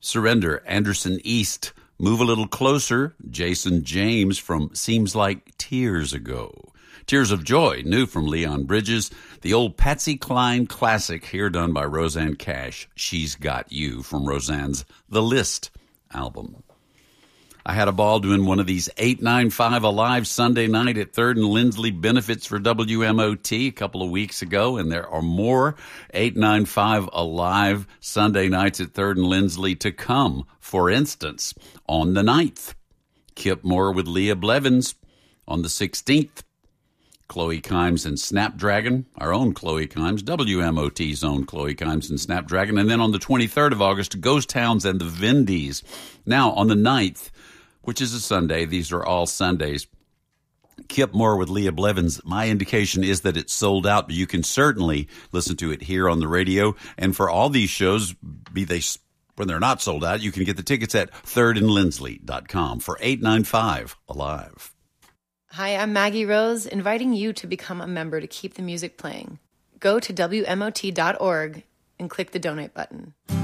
Surrender, Anderson East. Move a Little Closer, Jason James from Seems Like Tears Ago. Tears of Joy, new from Leon Bridges. The old Patsy Cline classic here done by Rosanne Cash, She's Got You, from Rosanne's The List album. I had a ball doing one of these 895 Alive Sunday night at 3rd and Lindsley benefits for WMOT a couple of weeks ago, and there are more 895 Alive Sunday nights at 3rd and Lindsley to come. For instance, on the 9th, Kip Moore with Leah Blevins. On the 16th, Chloe Kimes and Snapdragon, our own Chloe Kimes, WMOT's own Chloe Kimes and Snapdragon. And then on the 23rd of August, Ghost Towns and the Vindies. Now, on the 9th, which is a Sunday, these are all Sundays, Kip Moore with Leah Blevins. My indication is that it's sold out, but you can certainly listen to it here on the radio. And for all these shows, be they when they're not sold out, you can get the tickets at thirdandlindsley.com for 895 Alive. Hi, I'm Maggie Rose, inviting you to become a member to keep the music playing. Go to WMOT.org and click the donate button.